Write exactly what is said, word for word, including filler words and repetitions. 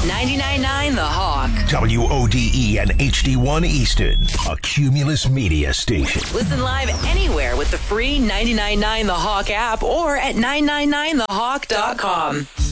ninety-nine point nine The Hawk. W O D E and H D one Easton, a Cumulus media station. Listen live anywhere with the free ninety-nine point nine The Hawk app or at nine nine nine the hawk dot com.